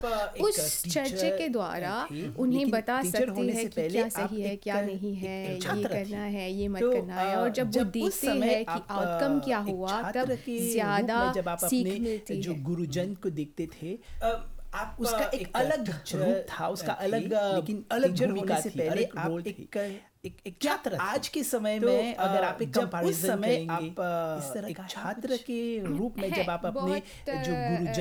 उस चर्चा के द्वारा उन्हें बता सकते हैं कि क्या सही है क्या नहीं है, ये करना है ये मत करना है। और जब वो देखते हैं कि आउटकम क्या हुआ तब ज़्यादा सीख मिलती जो है। गुरुजन को देखते थे, आप उसका एक अलग रूप था, उसका अलग लेकिन अलग टीचर भूमिका होने से थी, पहले अलग आप रोल थी। एक क्या छात्र थे। आज के समय तो में अगर आप जब उस कंपैरिजन समय करेंगे आप इस तरह एक का है छात्र कुछ? के रूप में, है जब आप अपने बहुत जो गुरुजन